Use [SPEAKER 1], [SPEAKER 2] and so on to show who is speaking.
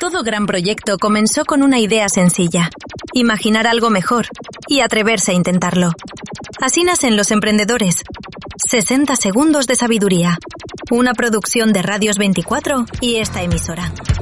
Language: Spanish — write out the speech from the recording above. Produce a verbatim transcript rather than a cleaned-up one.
[SPEAKER 1] Todo gran proyecto comenzó con una idea sencilla: imaginar algo mejor y atreverse a intentarlo. Así nacen los emprendedores. sesenta segundos de sabiduría. Una producción de Radios veinticuatro y esta emisora.